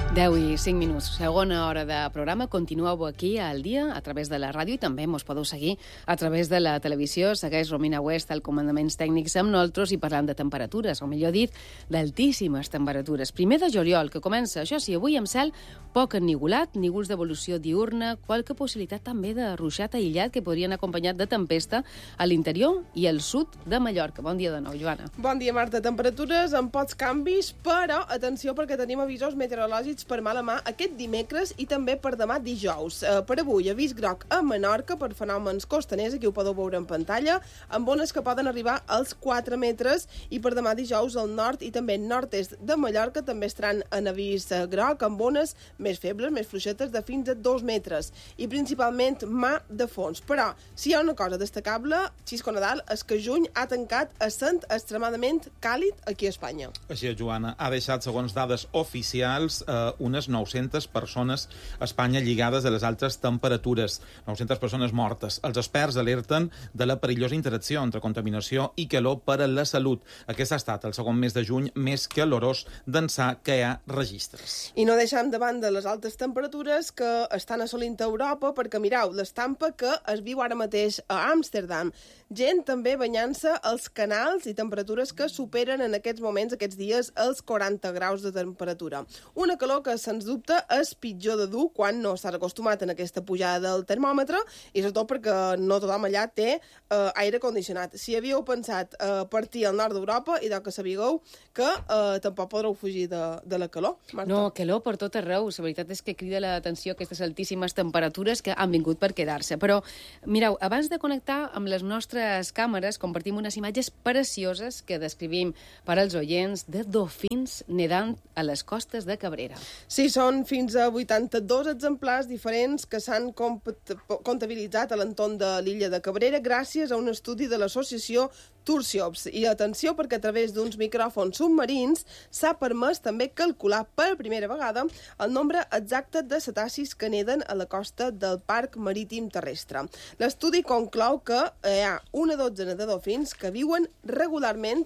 10:05. Segona hora de programa. Continueu aquí al dia a través de la ràdio i també mos podeu seguir a través de la televisió. Segueix Romina West al comandaments tècnics amb nosaltres i parlant de temperatures, o millor dit, d'altíssimes temperatures. Primer de juliol, que comença, això sí, avui amb cel poc ennigolat, nígols d'evolució diurna, qualque possibilitat també de ruixat aïllat que podrien acompanyat de tempesta a l'interior i al sud de Mallorca. Bon dia de nou, Joana. Bon dia, Marta. Temperatures amb pocs canvis, però atenció perquè tenim avisos meteorològics per mala mà aquest dimecres i també per demà dijous. Per avui, avís groc a Menorca per fenòmens costaners, aquí ho podeu veure en pantalla, amb ones que poden arribar als 4 metres, i per demà dijous al nord i també nord-est de Mallorca també estaran en avís groc, amb ones més febles, més fluixetes, de fins a 2 metres, i principalment mà de fons. Però, si hi ha una cosa destacable, Xisco Nadal, és que juny ha tancat essent extremadament càlid aquí a Espanya. Així és, Joana. Ha deixat, segons dades oficials, unes 900 persones a Espanya lligades a les altres temperatures. 900 persones mortes. Els experts alerten de la perillosa interacció entre contaminació i calor per a la salut. Aquest ha estat el segon mes de juny més calorós d'ençà que hi ha registres. I no deixem de banda les altes temperatures que estan assolint a Europa, perquè mireu l'estampa que es viu ara mateix a Amsterdam. Gent també banyant-se als canals i temperatures que superen en aquests moments, aquests dies, els 40 graus de temperatura. Una calor que, sens dubte, és pitjor de dur quan no estàs acostumat en aquesta pujada del termòmetre, i sobretot perquè no tothom allà té aire condicionat. Si havíeu pensat partir al nord d'Europa, i que sabíeu que tampoc podreu fugir de la calor, Marta. No, calor per tot arreu. La veritat és que crida l'atenció aquestes altíssimes temperatures que han vingut per quedar-se. Però, mireu, abans de connectar amb les nostres càmeres, compartim unes imatges precioses que descrivim per als oients de dofins nedant a les costes de Cabrera. Sí, són fins a 82 exemplars diferents que s'han comptabilitzat a l'entorn de l'illa de Cabrera gràcies a un estudi de l'associació Tursiops. I atenció, perquè a través d'uns micròfons submarins s'ha permès també calcular per primera vegada el nombre exacte de cetacis que neden a la costa del Parc Marítim Terrestre. L'estudi conclou que hi ha una dotzena de dofins que viuen regularment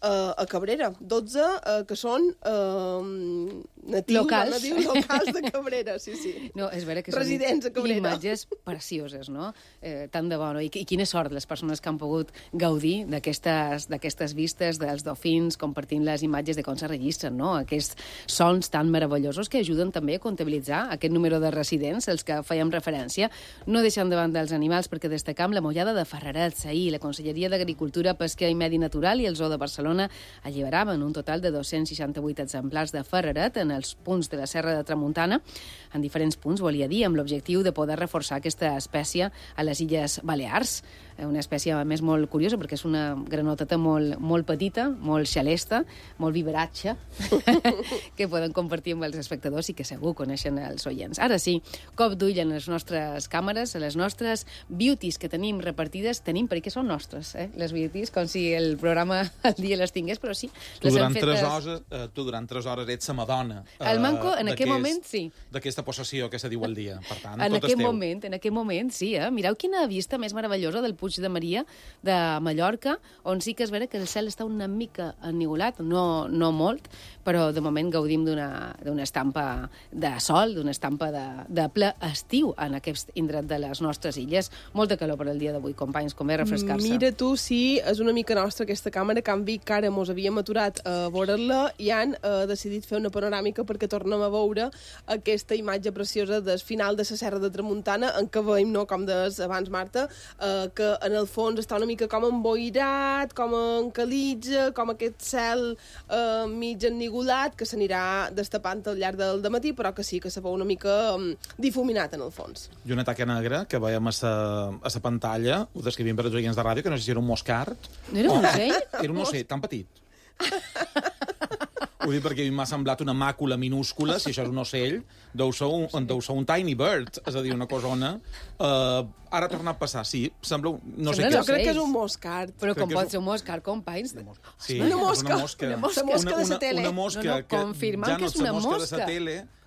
a Cabrera. 12 que són natius locals de Cabrera, sí. No, és vera que residents a Cabrera. Imatges precioses, no? Tant de bo, no? I quina sort les persones que han pogut gaudir d'aquestes vistes dels dofins, compartint les imatges de com se registren, no? Aquests sons tan meravellosos que ajuden també a comptabilitzar aquest número de residents, els que fèiem referència. No deixant de banda els animals, perquè destacam la mollada de Ferrerets. Ahir la Conselleria d'Agricultura, Pesca i Medi Natural i el Zoo de Barcelona alliberaven un total de 268 exemplars de ferreret en els punts de la Serra de Tramuntana, en diferents punts, volia dir, amb l'objectiu de poder reforçar aquesta espècie a les Illes Balears. Una espècie, a més, molt curiosa, perquè és una granoteta molt petita, molt xalesta, molt viveratge, que poden compartir amb els espectadors i que segur coneixen els oients. Ara sí, cop d'ull en les nostres càmeres, a les nostres beauties que tenim repartides, perquè són nostres, les beauties, com si el programa al dia les tingués, però sí. Tu durant 3 hores ets la Madonna. El manco, en aquell moment, sí. D'aquesta possessió que se diu al dia. Per tant, en aquell moment, sí. Mireu quina vista més meravellosa del Puig de Maria de Mallorca, on sí que és vera que el cel està una mica ennigolat, no molt, però de moment gaudim d'una estampa de sol, d'una estampa de ple estiu en aquest indret de les nostres illes. Molta calor per al dia d'avui, companys, com ve refrescar-se. Mira tu, sí, és una mica nostra aquesta càmera, que han vist que ara mos havíem aturat a veure-la i han decidit fer una panoràmica perquè tornem a veure aquesta imatge preciosa del final de la Serra de Tramuntana, en què veiem, no, com deies abans, Marta, que en el fons està una mica com emboirat, com en calitja, com aquest cel mig ennigolat que s'anirà destapant al llarg del dematí, però que sí que se veu una mica difuminat en el fons. I una taca negra que veiem a la pantalla, ho descrivim per als oients de ràdio, que no sé si era un moscard. No era un ocell? Era un ocell, tan petit. Ho dic perquè m'ha semblat una màcula minúscula. Si això és un ocell, deu ser un tiny bird, és a dir, una cosona. Ara ha tornat a passar, sí, sembla... No sé què. Jo crec que és un moscard. Però com pot ser un moscard, companys? Sí, una mosca. Una mosca de la tele. Una mosca que ja no és la mosca de la tele,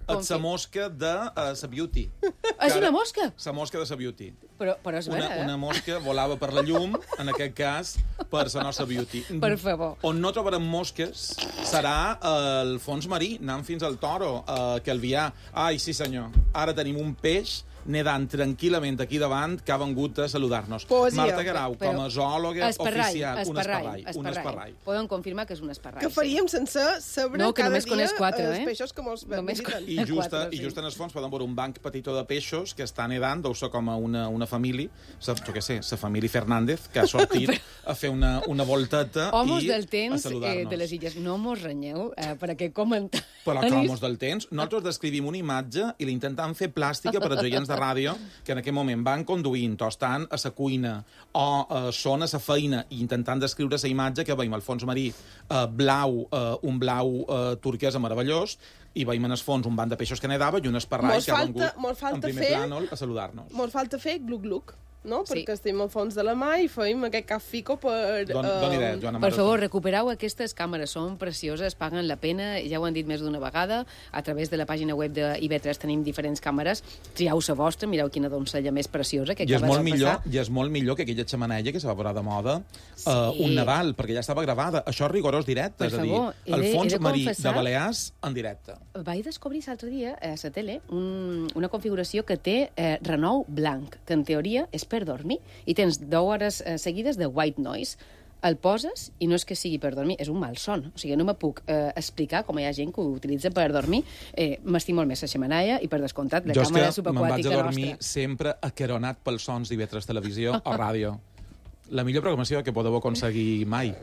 És la mosca de sa Beauty. És una mosca? La mosca de sa Beauty. Però és vera, Una mosca volava per la llum, en aquest cas, per la nostra Beauty. Per favor. On no trobarem mosques serà el fons marí, anant fins al Toro, que el Vià. Ai, sí senyor, ara tenim un peix nedant tranquil·lament aquí davant que ha vengut a saludar-nos. Poesia. Marta Guerau, com a zoòloga oficial, un esparrai. Podem confirmar que és un esparrai. Que faríem sense saber No, que cada només dia coneix 4, els peixos que mos visiten. I just en el fons poden veure un banc petitó de peixos que està nedant, deu ser com a una família, jo què sé, la família Fernández, que ha sortit a fer una volteta Homes i del a temps saludar-nos. de les illes, no mos renyeu per aquest comentari. Però que homes del temps, nosaltres descrivim una imatge i l'intentam fer plàstica per als oients de ràdio que en aquell moment van conduint o estan a la cuina o són a la feina i intentant descriure la imatge que veiem al fons marí blau, un blau turquesa meravellós, i veiem en el fons un banc de peixos que nedava i un esparrai que ha vengut en primer plànol a saludar-nos. Mos falta fer gluc-gluc, no? Sí. Perquè estem al fons de la mà i fem aquest cafico per... Doni idea, Joana Per Marató. favor, recupereu aquestes càmeres, són precioses, paguen la pena, ja ho han dit més d'una vegada, a través de la pàgina web d'IV3 tenim diferents càmeres, triau la vostra, mireu quina doncella més preciosa que I és acaba molt de millor, passar. i és molt millor que aquella xemeneia que se va posar de moda un Nadal, perquè ja estava gravada. Això és rigorós directe, Per és a dir, favor, el he fons de marí confessar- de Balears en directe. Vaig descobrir l'altre dia a la tele una configuració que té renou blanc, que en teoria és per dormir, i tens 10 hores seguides de white noise. El poses i no és que sigui per dormir, és un malson. O sigui, no me puc explicar com hi ha gent que ho utilitza per dormir. M'estim molt més la xemenaia i, per descomptat, la Jo és càmera que me'n vaig subaquàtica a dormir nostra. sempre acaronat pels sons d'IV3 Televisió o ràdio. La millor programació que podeu aconseguir mai.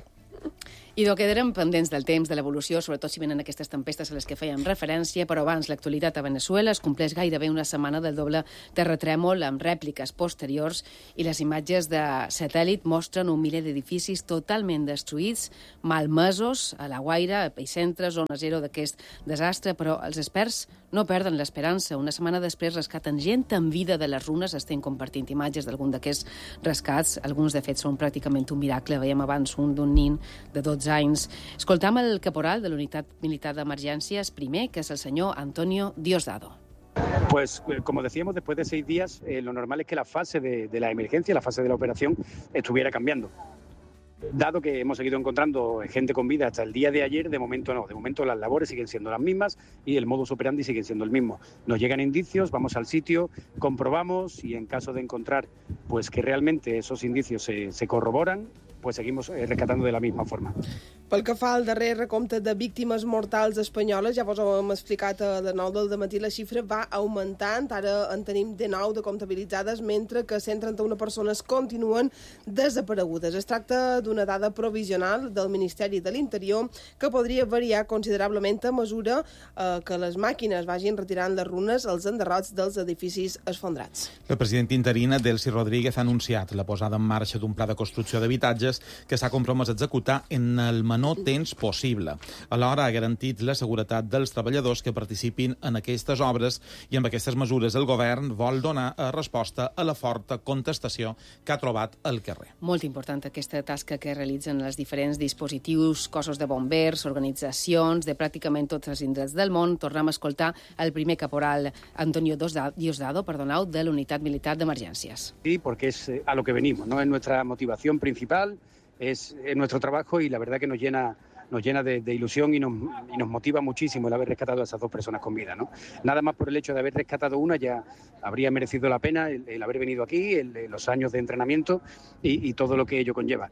I quedarem pendents del temps, de l'evolució, sobretot si venen aquestes tempestes a les que fèiem referència, però abans l'actualitat a Venezuela es compleix gairebé una setmana del doble terratrèmol amb rèpliques posteriors i les imatges de satèl·lit mostren un miler d'edificis totalment destruïts, malmesos, a La Guaira, epicentre, zona zero d'aquest desastre, però els experts no perden l'esperança. Una setmana després rescaten gent en vida de les runes, estem compartint imatges d'algun d'aquests rescats. Alguns, de fet, són pràcticament un miracle. Veiem abans un d'un nin de 12 anys. Escoltam el caporal de l'Unitat Militar d'Emergències primer, que és el senyor Antonio Diosdado. Pues como decíamos, después de 6 días, lo normal es que la fase de la emergencia, la fase de la operación, estuviera cambiando. Dado que hemos seguido encontrando gente con vida hasta el día de ayer, de momento no. De momento las labores siguen siendo las mismas y el modus operandi sigue siendo el mismo. Nos llegan indicios, vamos al sitio, comprobamos y en caso de encontrar pues que realmente esos indicios se corroboran, pues seguimos rescatando de la misma forma. Pel que fa al darrer recompte de víctimes mortals espanyoles, ja vos ho hem explicat a les 9 del dematí, la xifra va augmentant, ara en tenim 19 de comptabilitzades, mentre que 131 persones continuen desaparegudes. Es tracta d'una dada provisional del Ministeri de l'Interior que podria variar considerablement a mesura que les màquines vagin retirant les runes als enderrots dels edificis esfondrats. La presidenta interina, Delcy Rodríguez, ha anunciat la posada en marxa d'un pla de construcció d'habitatges que s'ha compromès a executar en el menor temps possible. Alhora ha garantit la seguretat dels treballadors que participin en aquestes obres i amb aquestes mesures el govern vol donar resposta a la forta contestació que ha trobat al carrer. Molt important aquesta tasca que realitzen els diferents dispositius, cossos de bombers, organitzacions de pràcticament tots els indrets del món. Tornem a escoltar el primer caporal Antonio Diosdado, de la Unitat Militar d'Emergències. Sí, porque es a lo que venimos, ¿no? Es nuestra motivación principal, es nuestro trabajo y la verdad que nos llena de ilusión y nos motiva muchísimo el haber rescatado a esas 2 personas con vida, ¿no? Nada más por el hecho de haber rescatado una ya habría merecido la pena el haber venido aquí, los años de entrenamiento y todo lo que ello conlleva.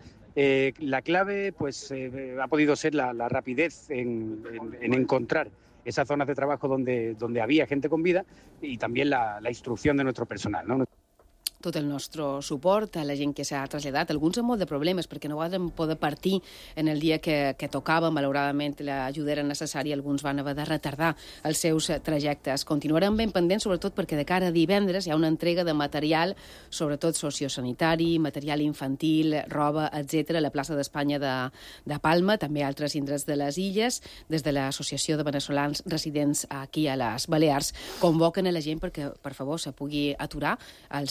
La clave pues ha podido ser la rapidez en encontrar esas zonas de trabajo donde había gente con vida y también la instrucción de nuestro personal, ¿no? Tot el nostre suport a la gent que s'ha traslladat, alguns amb molt de problemes, perquè no van poder partir en el dia que tocava. Malauradament, l'ajuda era necessària, alguns van haver de retardar els seus trajectes. Continuarem ben pendents, sobretot perquè de cara a divendres hi ha una entrega de material, sobretot sociosanitari, material infantil, roba, etc., a la plaça d'Espanya de Palma, també a altres indrets de les illes. Des de l'Associació de Veneçolans Residents aquí a les Balears convoquen a la gent perquè, per favor, se pugui aturar al centre de ciutat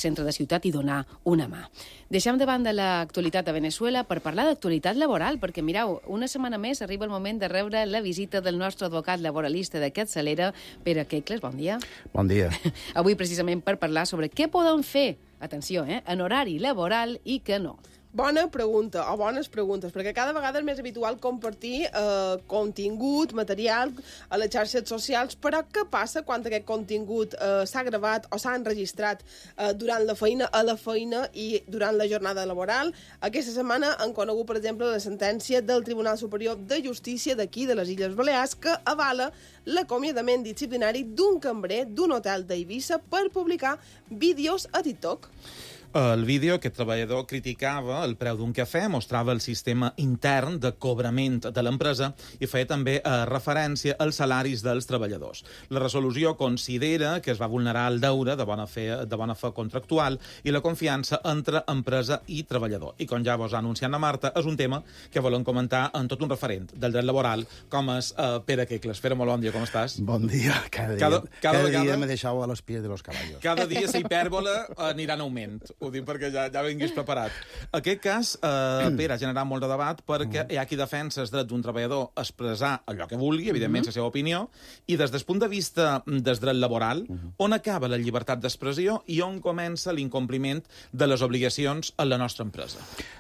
ciutat i donar una mà. Deixem de banda l'actualitat a Venezuela per parlar d'actualitat laboral, perquè, mireu, una setmana més arriba el moment de rebre la visita del nostre advocat laboralista de Capçalera, Pere Quecles. Bon dia. Bon dia. Avui, precisament, per parlar sobre què poden fer, atenció, en horari laboral i què no. Bona pregunta, o bones preguntes, perquè cada vegada és més habitual compartir contingut, material a les xarxes socials, però què passa quan aquest contingut s'ha gravat o s'ha enregistrat durant la feina, a la feina i durant la jornada laboral? Aquesta setmana han conegut, per exemple, la sentència del Tribunal Superior de Justícia d'aquí, de les Illes Balears, que avala l'acomiadament disciplinari d'un cambrer d'un hotel d'Eivissa per publicar vídeos a TikTok. El vídeo, aquest treballador criticava el preu d'un cafè, mostrava el sistema intern de cobrament de l'empresa i feia també referència als salaris dels treballadors. La resolució considera que es va vulnerar el deure de bona fe contractual i la confiança entre empresa i treballador. I com ja vos ha anunciat la Marta, és un tema que volem comentar en tot un referent del dret laboral, com és Pere Quecles. Pere, molt bon dia, com estàs? Bon dia. Cada dia me deixau a los pies de los caballos. Cada dia la hipèrbola anirà en augment. Ho dic perquè ja vinguis preparat. Aquest cas, Pere, ha generat molt de debat perquè hi ha qui defensa el dret d'un treballador a expressar allò que vulgui, evidentment, la seva opinió, i des del punt de vista del dret laboral, on acaba la llibertat d'expressió i on comença l'incompliment de les obligacions a la nostra empresa?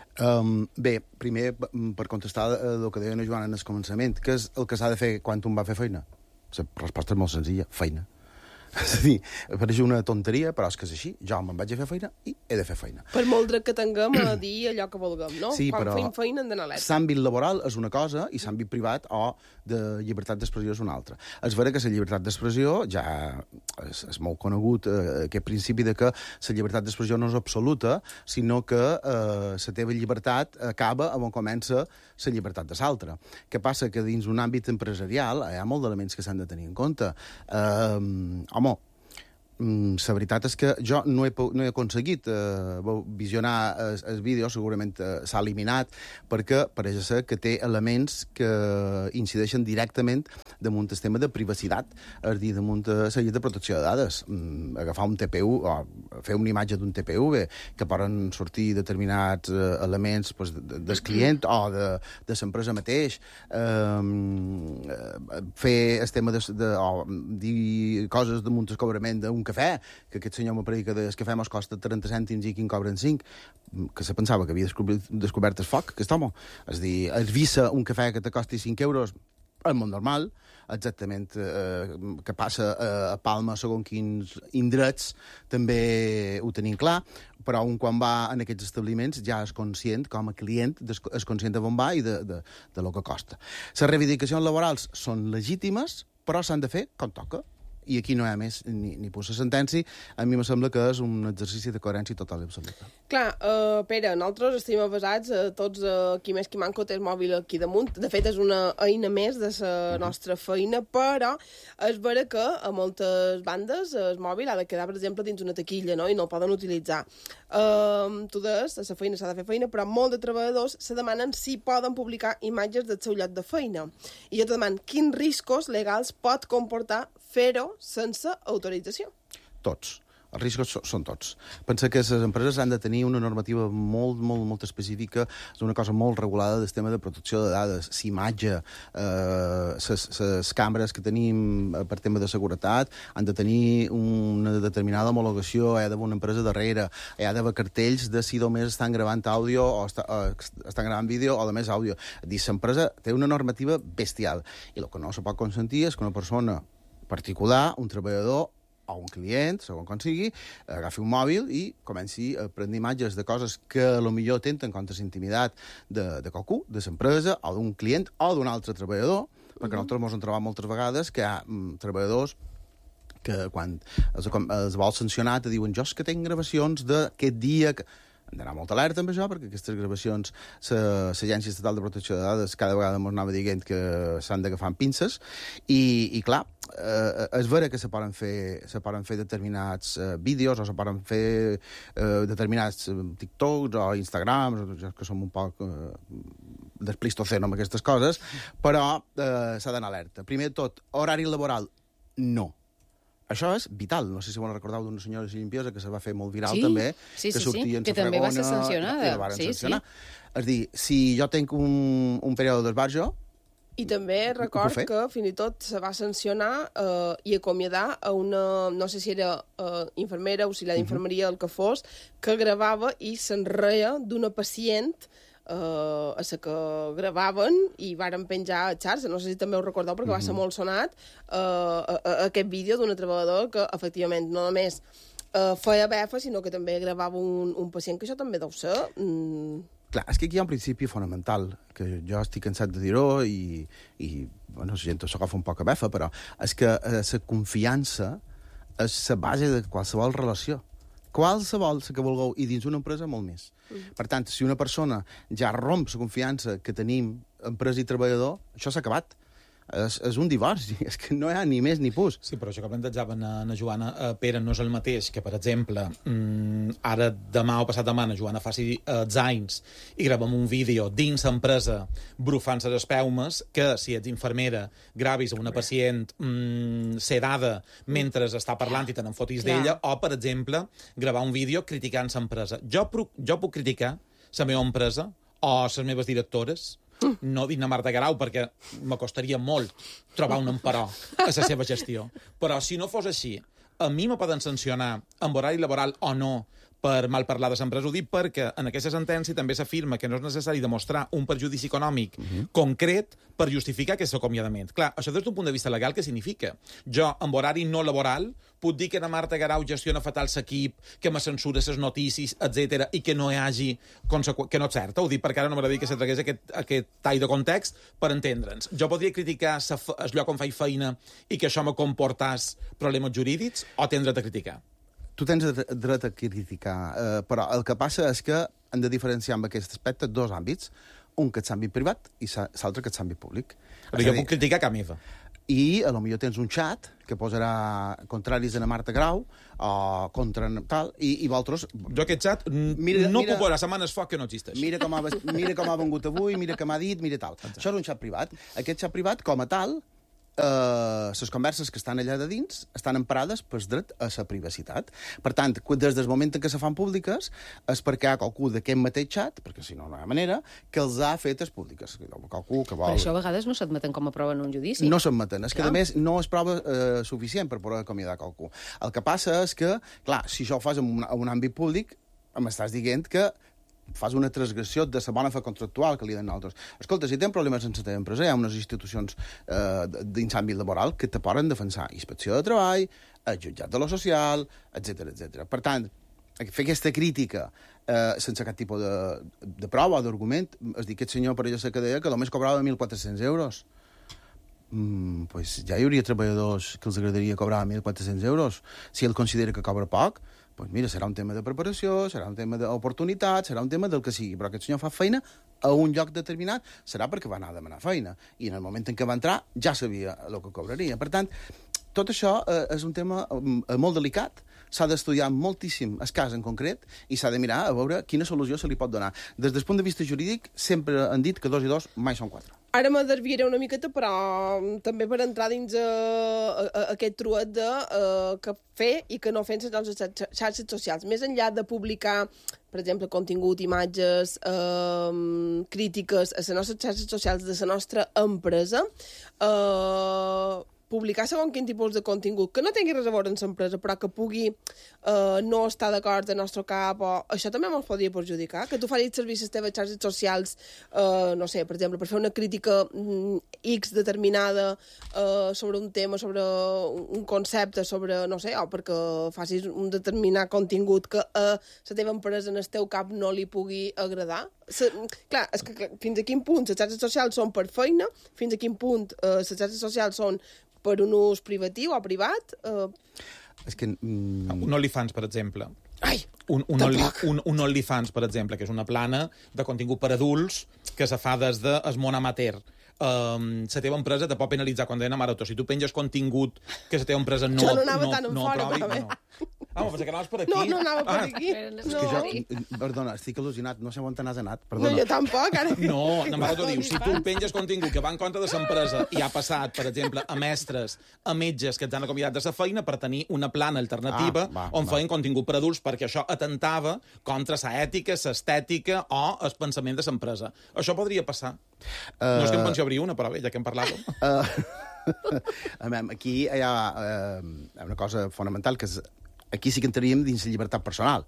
Bé, primer, per contestar el que deia la Joana en el començament, què és el que s'ha de fer quan un va a fer feina? La resposta és molt senzilla, feina. És a dir, pareix una tonteria, però és que és així. Jo me'n vaig a fer feina i he de fer feina. Per molt dret que tinguem a dir allò que vulguem, no? Sí, quan però fem feina hem d'anar alerta. L'àmbit laboral és una cosa i l'àmbit privat o de llibertat d'expressió és una altra. És vera que la llibertat d'expressió ja és molt conegut, aquest principi de que la llibertat d'expressió no és absoluta, sinó que la teva llibertat acaba on comença la llibertat de l'altra. Què passa? Que dins un àmbit empresarial hi ha molts elements que s'han de tenir en compte. La veritat és que jo no he aconseguit visionar el vídeo, segurament s'ha eliminat, perquè pareix ser que té elements que incideixen directament damunt el tema de privacitat, és a dir, damunt la llei de protecció de dades. Agafar un TPU, o fer una imatge d'un TPV, que poden sortir determinats elements del client o de l'empresa mateix, fer el tema o dir coses damunt el cobrament d'un cafè, que aquest senyor me predica que el cafè mos costa 30 cèntims i que en cobren 5, que se pensava que havia descobert el foc, aquest home. És a dir, el Visa, un cafè que te costi 5 euros, és molt normal, exactament que passa a Palma segons quins indrets, també ho tenim clar, però un quan va en aquests establiments ja és conscient, com a client, és conscient de on va i de lo que costa. Les reivindicacions laborals són legítimes, però s'han de fer com toca. I aquí no hi ha més ni posar sentència. A mi me sembla que és un exercici de coherència total i absoluta. Clar, Pere, nosaltres estem avasats, tots qui més qui manco té el mòbil aquí damunt. De fet, és una eina més de la nostra feina, però és vera que a moltes bandes el mòbil ha de quedar, per exemple, dins una taquilla, no? I no el poden utilitzar. Tu deies, a la feina s'ha de fer feina, però molts de treballadors se demanen si poden publicar imatges del seu lloc de feina. I jo te demano, quins riscos legals pot comportar fer-ho sense autorització? Tots. Els riscos són tots. Pensa que les empreses han de tenir una normativa molt específica, és una cosa molt regulada del tema de protecció de dades, l'imatge, les càmeres que tenim per tema de seguretat han de tenir una determinada homologació, hi ha d'haver una empresa darrere, hi ha d'haver cartells de si només estan gravant àudio o estan gravant vídeo o només àudio. L'empresa té una normativa bestial i el que no se pot consentir és que una persona particular, un treballador o un client, segons com sigui, agafi un mòbil i comenci a prendre imatges de coses que potser atenten contra l'intimitat de qualcú, de l'empresa, o d'un client o d'un altre treballador, perquè nosaltres ens hem trobat moltes vegades que hi ha treballadors que quan els vols sancionar te diuen jo és que tinc gravacions d'aquest dia que... Hem d'anar molt alerta amb això, perquè aquestes gravacions l'Agència Estatal de Protecció de Dades cada vegada ens anava dient que s'han d'agafar amb pinces, i clar, és vera que se poden fer determinats vídeos o se poden fer determinats TikToks o Instagrams, que som un poc del Plistoceno amb aquestes coses, però s'ha d'anar alerta. Primer de tot, horari laboral, no. això és vital. No sé si vos recordeu d'una senyora limpiesa que se va fer molt viral, Sí, també, sí, que sí, sortia en que també va ser sancionada. I la varen Sí, sancionar. És dir, si jo tinc un període d'esbarjo, I també record fer? que fins i tot se va sancionar i acomiadar a una, no sé si era infermera, auxiliar d'infermeria, el que fos, que gravava i se'n reia d'una pacient a la que gravaven i varen penjar a xarxa. No sé si també ho recordeu, perquè va ser molt sonat aquest vídeo d'una treballadora que, efectivament, no només feia befa, sinó que també gravava un pacient, que això també deu ser... clar, és que aquí hi ha un principi fonamental, que jo estic cansat de dir-ho i bueno, la gent s'agafa un poc a befa, però és que la confiança és la base de qualsevol relació. Qualsevol, la que vulgueu, i dins una empresa molt més. Per tant, si una persona ja romp la confiança que tenim empresa i treballador, això s'ha acabat. És un divorci, és que no hi ha ni més ni pus. Sí, però això que plantejaven a Joana, Pere, no és el mateix que, per exemple, ara demà o passat demà, Joana faci anys i gravem un vídeo dins l'empresa brufant les espeumes, que si ets infermera gravis a una pacient sedada mentre està parlant i te n'enfotis d'ella, o, per exemple, gravar un vídeo criticant l'empresa. Jo puc criticar la meva empresa o les meves directores, no dic a Marta Garau, perquè m'acostaria molt trobar un emperò a la seva gestió. Però si no fos així, a mi me poden sancionar amb horari laboral o no per mal parlar de l'empresa. Ho dic perquè en aquesta sentència també s'afirma que no és necessari demostrar un perjudici econòmic concret per justificar aquest acomiadament. Clar, això des d'un punt de vista legal, què significa? Jo, amb horari no laboral, puc dir que la Marta Garau gestiona fatal l'equip, que me censura les notícies, etc i que no hi hagi... que no és cert, ho dic perquè ara no m'agradaria que se tragués aquest tall de context per entendre'ns. Jo podria criticar el lloc on faig feina i que això me comportés problemes jurídics o tens dret a criticar? Tu tens dret a criticar, però el que passa és que hem de diferenciar amb aquest aspecte dos àmbits, un que és l'àmbit privat i l'altre que és l'àmbit públic. Però jo puc criticar a meva. I potser tens un xat que posarà contraris a la Marta Grau o contra tal, i vosaltres... Jo aquest xat no puc veure setmanes foc que no existeix. Mira com ha vengut avui, mira què m'ha dit, mira tal. Exacte. Això és un xat privat. Aquest xat privat, com a tal, les converses que estan allà de dins estan emparades pel dret a la privacitat. Per tant, des del moment en què se fan públiques és perquè hi ha qualcú d'aquest mateix xat, perquè si no, no hi ha manera, que els ha fetes públiques. Qualcú que vol... Per això a vegades no s'admeten com a prova en un judici. No s'admeten. És que, a més, no és prova suficient per poder acomiadar qualcú. El que passa és que, clar, si això ho fas en un àmbit públic, m'estàs dient que fas una transgressió de la bona fe contractual que li donen altres. Escolta, si tens problemes en la teva empresa, hi ha unes institucions dins l'àmbit laboral que te poden defensar. Inspecció de treball, el jutjat de lo social, etc. Per tant, fer aquesta crítica sense cap tipus de prova o d'argument, és dir, aquest senyor, per allò sé que deia que només cobrava 1.400 euros. Pues ja hi hauria treballadors que els agradaria cobrar 1.400 euros. Si ell considera que cobra poc, pues mira, serà un tema de preparació, serà un tema d'oportunitat, serà un tema del que sigui, però aquest senyor fa feina a un lloc determinat, serà perquè va anar a demanar feina, i en el moment en què va entrar ja sabia el que cobraria. Per tant, tot això és un tema molt delicat, s'ha d'estudiar moltíssim el cas en concret i s'ha de mirar a veure quina solució se li pot donar. Des del punt de vista jurídic, sempre han dit que 2 i 2 mai són 4. Ara me desviaré una miqueta, però també per entrar dins aquest truet de què fer i què no fer en les xarxes socials. Més enllà de publicar, per exemple, contingut, imatges, crítiques a les nostres xarxes socials de la nostra empresa, publicar segons quin tipus de contingut que no tingui res a veure amb l'empresa, però que pugui no estar d'acord del nostre cap, o això també ens podria perjudicar, que tu facis servir les teves xarxes socials, no sé, per exemple, per fer una crítica X determinada sobre un tema, sobre un concepte, sobre, no sé, o perquè facis un determinat contingut que a la teva empresa en el teu cap no li pugui agradar. Clar, és que fins a quin punt les xarxes socials són per feina, fins a quin punt les xarxes socials són per un ús privatiu o privat. És que... Un OnlyFans, per exemple. Ai, un OnlyFans, per exemple, que és una plana de contingut per adults que se fa des del món amateur. La teva empresa te pot penalitzar quan deien a Marató. Si tu penges contingut que la teva empresa no jo no anava tan en fora, aprovi, també. no. Pensava que anaves per aquí. No anava per aquí. És que jo, perdona, estic al·lucinat, no sé on t'has anat, No, perdona. jo tampoc, ara. No, t'ho diu, si tu penges contingut que va en compte de l'empresa i ha passat, per exemple, a mestres, a metges que t'han acomiadat de la feina per tenir una plana alternativa on feien contingut per adults, perquè això atentava contra la ètica, l'estètica o el pensament de l'empresa. Això podria passar. No és que em pensi obrir una, però bé, ja que hem parlat. Aquí hi ha una cosa fonamental, que és, aquí sí que entraríem dins la llibertat personal.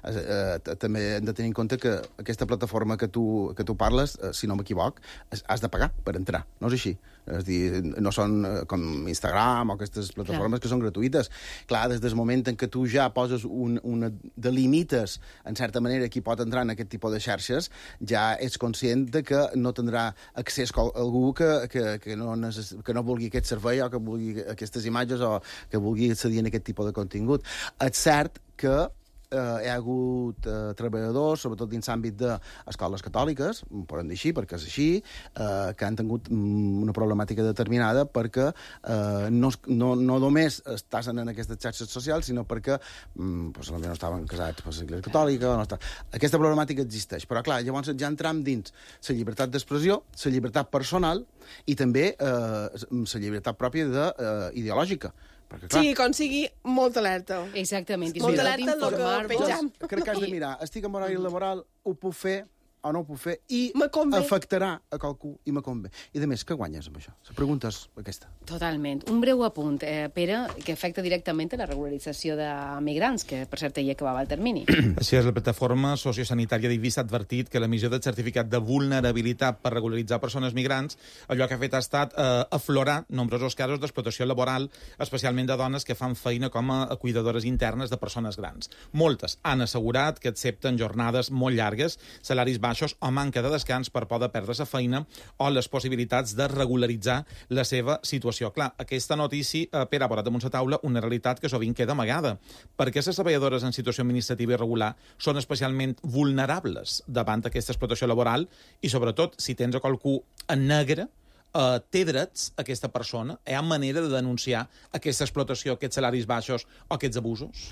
També hem de tenir en compte que aquesta plataforma que tu parles, si no m'equivoc, has de pagar per entrar, no és així? És a dir, no són com Instagram o aquestes plataformes que són gratuïtes. Clar, des del moment en què tu ja poses delimites, en certa manera, qui pot entrar en aquest tipus de xarxes, ja ets conscient de que no tindrà accés algú que no vulgui aquest servei o que vulgui aquestes imatges o que vulgui accedir a aquest tipus de contingut. És cert que hi ha hagut treballadors, sobretot dins l'àmbit d'escoles catòliques, ho podem dir així, perquè és així, que han tingut una problemàtica determinada perquè no només estaven en aquestes xarxes socials, sinó perquè potser no estaven casats per l'Església Catòlica. Aquesta problemàtica existeix. Però, clar, llavors ja entram dins la llibertat d'expressió, la llibertat personal i també la llibertat pròpia ideològica. Perquè, clar, Sí, com sigui, molta alerta. Exactament. Molta alerta en el que pengem. crec que has de mirar, estic en horari laboral, ho puc fer o no ho puc fer, i Me convé. afectarà a qualcú i me convé. I, a més, què guanyes amb això? La pregunta és aquesta. Totalment. Un breu apunt, Pere, que afecta directament a la regularització de migrants, que, per cert, ahir acabava el termini. Així és, la plataforma sociosanitària d'Eivissa ha advertit que l'emissió del certificat de vulnerabilitat per regularitzar persones migrants, allò que ha fet ha estat aflorar nombrosos casos d'explotació laboral, especialment de dones que fan feina com a cuidadores internes de persones grans. Moltes han assegurat que accepten jornades molt llargues, salaris baixos o manca de descans per poder perdre la feina o les possibilitats de regularitzar la seva situació. Clar, aquesta notícia, Pere, ha posat damunt la taula una realitat que sovint queda amagada, perquè les treballadores en situació administrativa irregular són especialment vulnerables davant d'aquesta explotació laboral i, sobretot, si tens a qualcú en negre, té drets aquesta persona? Hi ha manera de denunciar aquesta explotació, aquests salaris baixos o aquests abusos?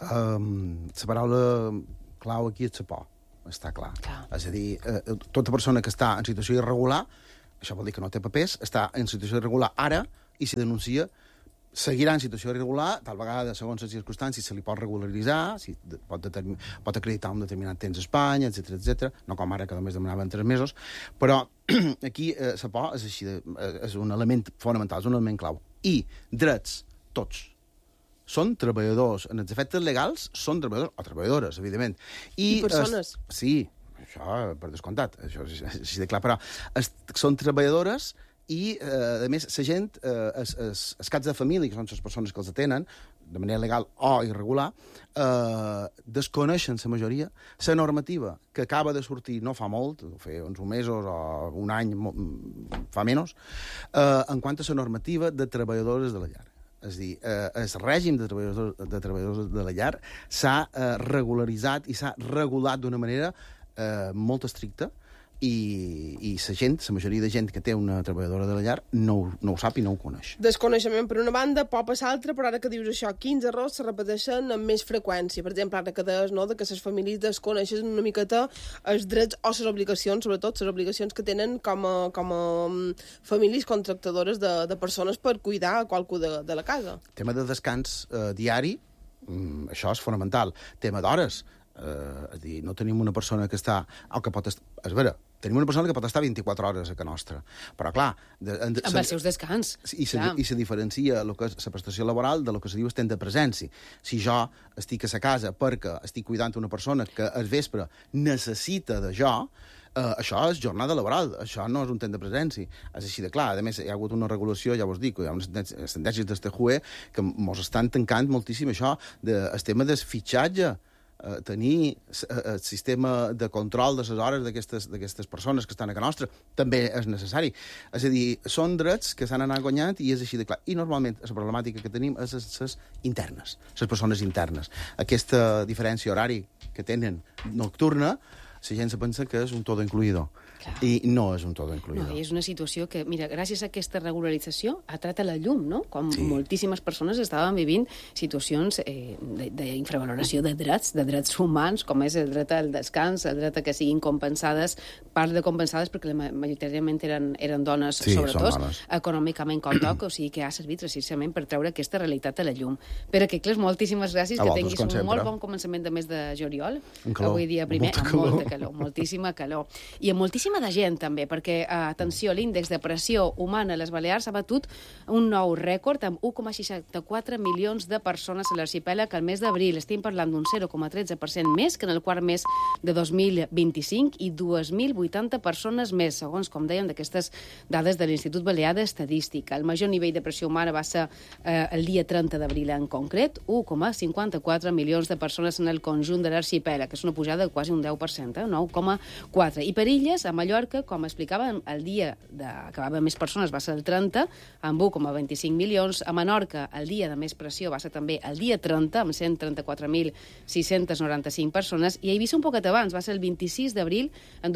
La paraula clau aquí és la por. Està clar. És a dir, tota persona que està en situació irregular, això vol dir que no té papers, està en situació irregular ara i si denuncia, seguirà en situació irregular, tal vegada, segons les circumstàncies, se li pot regularitzar, si pot acreditar un determinat temps a Espanya, etc. No com ara, que només demanaven 3 mesos, però aquí la por és així, és un element fonamental, és un element clau. I drets, tots. Són treballadors. En els efectes legals són treballadors o treballadores, evidentment. I persones. Sí, això per descomptat, això és així de clar, però són treballadores i, a més, la gent, els caps de família, que són les persones que els atenen, de manera legal o irregular, desconeixen, la majoria, la normativa que acaba de sortir no fa molt, fa uns mesos o un any, fa menys, en quant a la normativa de treballadores de la llar. És a dir, el règim de treballadors de la llar s'ha regularitzat i s'ha regulat d'una manera molt estricta i la gent, la majoria de gent que té una treballadora de la llar no ho sap i no ho coneix. Desconeixement per una banda, pot passar altra, però ara que dius això, quins errors se repeteixen amb més freqüència? Per exemple, ara que deies, no?, de que les famílies desconeixen una miqueta els drets o les obligacions, sobretot les obligacions que tenen com a famílies contractadores de persones per cuidar a qualcú de la casa. Tema de descans diari, això és fonamental. Tema d'hores, és a dir, no tenim una persona que està... o que pot estar... És vera, tenim una persona que pot estar 24 hores a casa nostra. Però, clar... Amb els seus descans. I se diferencia el que és la prestació laboral de lo que se diu estem de presència. Si jo estic a la casa perquè estic cuidant una persona que al vespre necessita de jo, això és jornada laboral, això no és un temps de presència. És així de clar. A més, hi ha hagut una regulació, ja vos dic, hi ha unes sentències d'este juez que ens estan tancant moltíssim això, el tema del fitxatge, tenir el sistema de control de les hores d'aquestes persones que estan a casa nostra també és necessari. És a dir, són drets que s'han anat guanyant i és així de clar. I normalment la problemàtica que tenim és les internes, les persones internes. Aquesta diferència horari que tenen nocturna la gent se pensa que és un todo incluido. I no és un todo incluido. No, és una situació que, mira, gràcies a aquesta regularització ha tret a la llum, no? Com moltíssimes persones estaven vivint situacions d'infravaloració de drets humans, com és el dret al descans, el dret a que siguin compensades, part de compensades perquè majoritàriament eren dones, sobretot, econòmicament com toca, o sigui que ha servit precisament per treure aquesta realitat a la llum. Pere Quicles, moltíssimes gràcies, que tinguis un molt bon començament de mes de juliol. Avui dia primer, amb molta calor, moltíssima calor. I amb moltíssima de gent, també, perquè, atenció, l'índex de pressió humana a les Balears ha batut un nou rècord amb 1,64 milions de persones a l'arxipèlag al mes d'abril. Estem parlant d'un 0,13% més que en el quart mes de 2025 i 2.080 persones més, segons, com dèiem, d'aquestes dades de l'Institut Balear d'Estadística. El major nivell de pressió humana va ser el dia 30 d'abril en concret, 1,54 milions de persones en el conjunt de l'arxipèlag, que és una pujada de quasi un 10%, 9,4. I per illes, a Mallorca, com explicàvem, el dia que va haver més persones va ser el 30, amb 1,25 milions. A Menorca, el dia de més pressió va ser també el dia 30, amb 134.695 persones, i a Eivissa un poquet abans, va ser el 26 d'abril, amb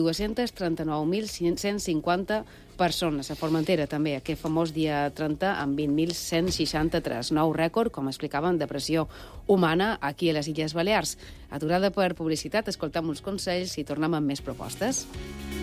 239.150 persones. A Formentera, també, aquest famós dia 30, amb 20.163. Nou rècord, com explicàvem, de pressió humana aquí a les Illes Balears. Aturada per publicitat, escoltam uns consells i tornem amb més propostes.